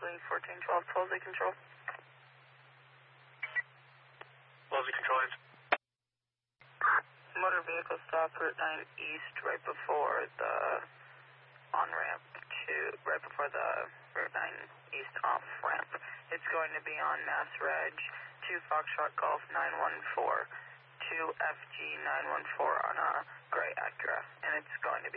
Lee 1412, Tulsi Control. Tulsi Control. Motor vehicle stop Route 9 East right before the on-ramp right before the Route 9 East off-ramp. It's going to be on Mass Reg 2 Foxtrot Golf 914, 2 FG 914 on a gray Acura, and it's going to be